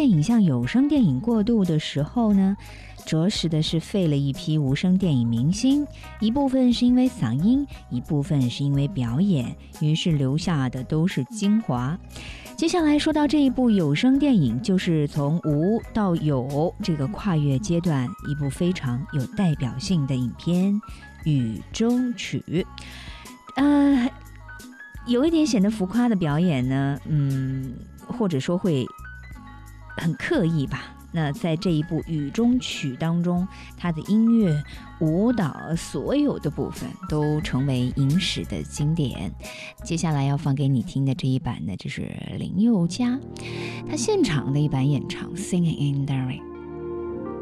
电影向有声电影过渡的时候呢，着实的是废了一批无声电影明星，一部分是因为嗓音，一部分是因为表演，于是留下的都是精华。接下来说到这一部有声电影，就是从无到有这个跨越阶段，一部非常有代表性的影片《雨中曲》。有一点显得浮夸的表演呢，或者说会很刻意吧。那在这一部《雨中曲》当中，它的音乐、舞蹈所有的部分都成为影史的经典。接下来要放给你听的这一版呢，就是林宥嘉他现场的一版演唱《Singing in the Rain》。